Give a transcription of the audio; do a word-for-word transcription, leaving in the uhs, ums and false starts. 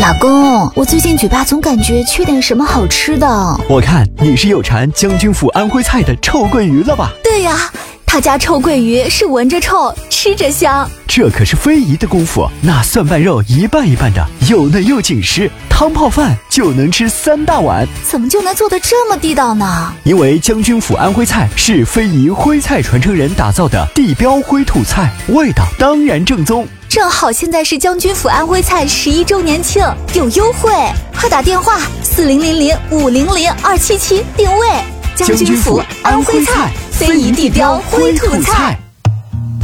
老公，我最近嘴巴总感觉缺点什么好吃的。 我看你是有馋将军府安徽菜的臭鳜鱼了吧？ 对呀，他家臭鳜鱼是闻着臭，吃着香。 这可是非遗的功夫，那蒜瓣肉一半一半的，又嫩又紧实，汤泡饭就能吃三大碗。 怎么就能做得这么地道呢？ 因为将军府安徽菜是非遗徽菜传承人打造的地标徽土菜，味道当然正宗。 正好现在是将军府安徽菜十一周年庆，有优惠，快打电话四零零零五零零二七七定位。 将军府安徽菜，非遗地标徽土菜。